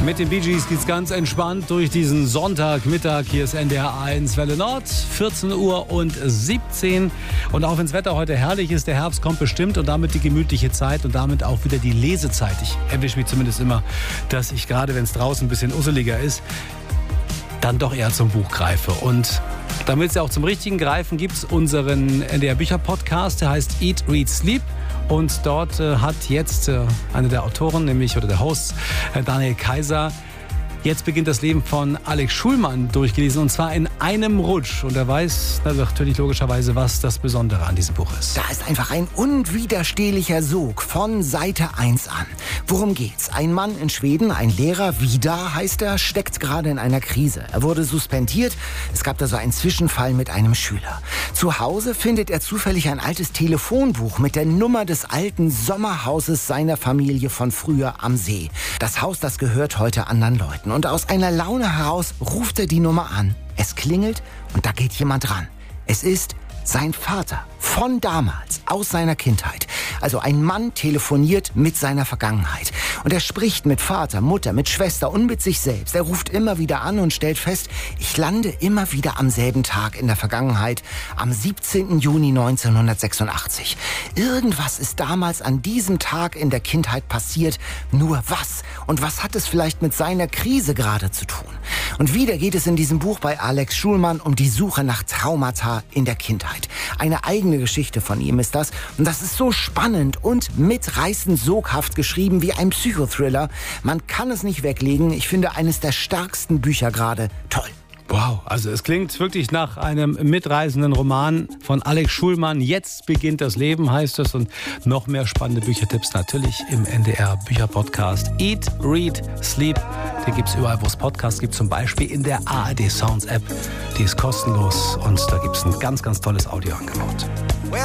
Mit den Bee Gees geht's ganz entspannt durch diesen Sonntagmittag. Hier ist NDR 1 Welle Nord, 14:17 Uhr. Und auch wenn das Wetter heute herrlich ist, der Herbst kommt bestimmt und damit die gemütliche Zeit und damit auch wieder die Lesezeit. Ich erwische mich zumindest immer, dass ich gerade, wenn es draußen ein bisschen usseliger ist, dann doch eher zum Buch greife. Und damit es ja auch zum richtigen Greifen gibt es unseren NDR Bücher Podcast, der heißt Eat, Read, Sleep. Und dort hat jetzt eine der Autoren, nämlich oder der Host, Daniel Kaiser, Jetzt beginnt das Leben von Alex Schulman durchgelesen und zwar in einem Rutsch. Und er weiß natürlich logischerweise, was das Besondere an diesem Buch ist. Da ist einfach ein unwiderstehlicher Sog von Seite 1 an. Worum geht's? Ein Mann in Schweden, ein Lehrer, Vidar heißt er, steckt gerade in einer Krise. Er wurde suspendiert. Es gab da so einen Zwischenfall mit einem Schüler. Zu Hause findet er zufällig ein altes Telefonbuch mit der Nummer des alten Sommerhauses seiner Familie von früher am See. Das Haus, das gehört heute anderen Leuten. Und aus einer Laune heraus ruft er die Nummer an. Es klingelt und da geht jemand ran. Es ist sein Vater von damals, aus seiner Kindheit. Also ein Mann telefoniert mit seiner Vergangenheit. Und er spricht mit Vater, Mutter, mit Schwester und mit sich selbst. Er ruft immer wieder an und stellt fest, ich lande immer wieder am selben Tag in der Vergangenheit, am 17. Juni 1986. Irgendwas ist damals an diesem Tag in der Kindheit passiert. Nur was? Und was hat es vielleicht mit seiner Krise gerade zu tun? Und wieder geht es in diesem Buch bei Alex Schulman um die Suche nach Traumata in der Kindheit. Eine eigene Geschichte von ihm ist das. Und das ist so spannend und mitreißend soghaft geschrieben wie ein Psychothriller. Man kann es nicht weglegen. Ich finde, eines der stärksten Bücher gerade. Toll. Wow, also es klingt wirklich nach einem mitreißenden Roman von Alex Schulman. Jetzt beginnt das Leben, heißt es. Und noch mehr spannende Büchertipps natürlich im NDR Bücher-Podcast. Eat, Read, Sleep. Den gibt es überall, wo es Podcasts gibt. Zum Beispiel in der ARD Sounds App. Die ist kostenlos und da gibt es ein ganz, ganz tolles Audioangebot.